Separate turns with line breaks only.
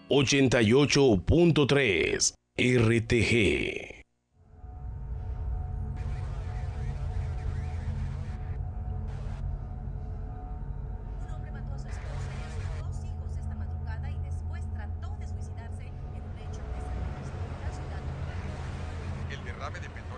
88.3 RTG.
Un hombre mató a su esposa y a sus dos hijos esta madrugada y después trató de suicidarse en un lecho de San Luis, la ciudad.
El derrame de petróleo